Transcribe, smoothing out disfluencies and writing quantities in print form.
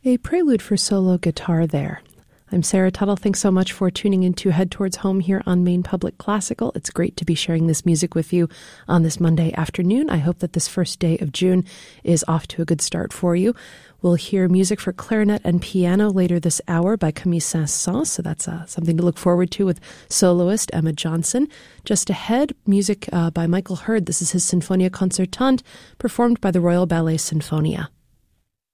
A prelude for solo guitar there. I'm Sarah Tuttle. Thanks so much for tuning in to Head Towards Home here on Maine Public Classical. It's great to be sharing this music with you on this Monday afternoon. I hope that this first day of June is off to a good start for you. We'll hear music for clarinet and piano later this hour by Camille Saint-Saëns, so that's something to look forward to with soloist Emma Johnson. Just ahead, music by Michael Hurd. This is his Sinfonia Concertante, performed by the Royal Ballet Sinfonia.